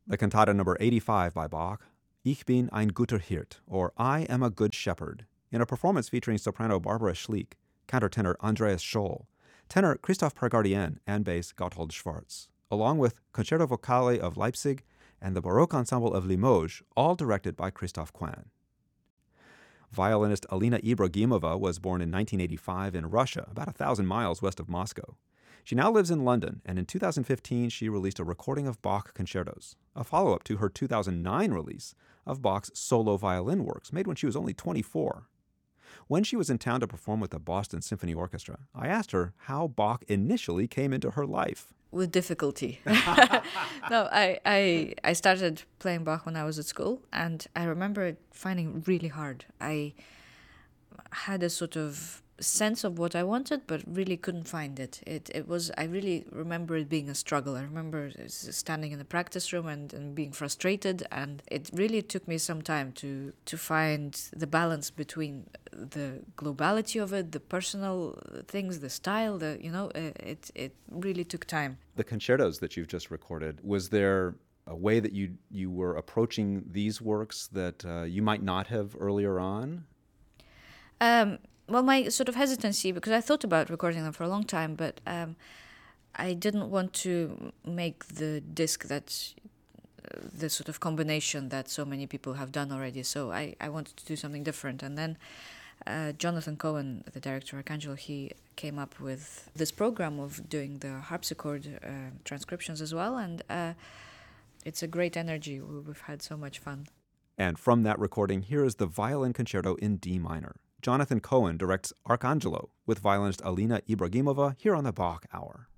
The cantata number 85 by Bach, Ich bin ein guter Hirt, or I am a good shepherd, in a performance featuring soprano Barbara Schlick, countertenor Andreas Scholl, tenor Christoph Pergardien, and bass Gotthold Schwarz, along with Concerto Vocale of Leipzig and the Baroque Ensemble of Limoges, all directed by Christoph Kwan. Violinist Alina Ibragimova was born in 1985 in Russia, about 1,000 miles west of Moscow. She now lives in London, and in 2015 she released a recording of Bach concertos, a follow-up to her 2009 release of Bach's solo violin works, made when she was only 24. When she was in town to perform with the Boston Symphony Orchestra, I asked her how Bach initially came into her life. With difficulty. No, I started playing Bach when I was at school, and I remember it finding it really hard. I had a sort of sense of what I wanted, but really couldn't find it. I really remember it being a struggle. I remember standing in the practice room and being frustrated, and it really took me some time to find the balance between the globality of it, the personal things, the style, it really took time. The concertos that you've just recorded, was there a way that you were approaching these works that you might not have earlier on? Well, my sort of hesitancy, because I thought about recording them for a long time, but I didn't want to make the disc that's the sort of combination that so many people have done already. So I wanted to do something different. And then Jonathan Cohen, the director of Arcangelo, he came up with this program of doing the harpsichord transcriptions as well. And it's a great energy. We've had so much fun. And from that recording, here is the Violin Concerto in D minor. Jonathan Cohen directs Arcangelo with violinist Alina Ibragimova here on the Bach Hour.